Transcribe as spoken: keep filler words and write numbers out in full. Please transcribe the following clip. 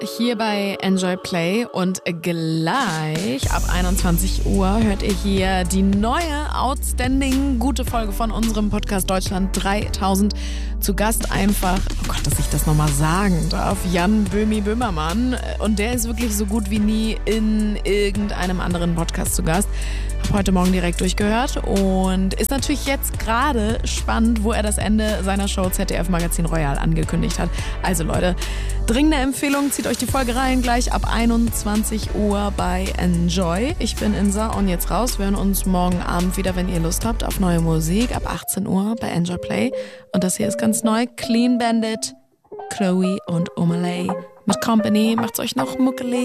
hier bei Enjoy Play und gleich ab einundzwanzig Uhr hört ihr hier die neue, outstanding, gute Folge von unserem Podcast Deutschland dreitausend. Zu Gast einfach, oh Gott, dass ich das nochmal sagen darf, Jan Böhmi Böhmermann. Und der ist wirklich so gut wie nie in irgendeinem anderen Podcast zu Gast. Hab heute Morgen direkt durchgehört und ist natürlich jetzt gerade spannend, wo er das Ende seiner Show Z D F Magazin Royal angekündigt hat. Also Leute, dringende Empfehlung, zieht euch die Folge rein, gleich ab einundzwanzig Uhr bei Enjoy. Ich bin Insa und jetzt raus. Wir hören uns morgen Abend wieder, wenn ihr Lust habt, auf neue Musik ab achtzehn Uhr bei Enjoy Play. Und das hier ist ganz neu, Clean Bandit, Chloe und Omalay mit Company. Macht's euch noch muckelig.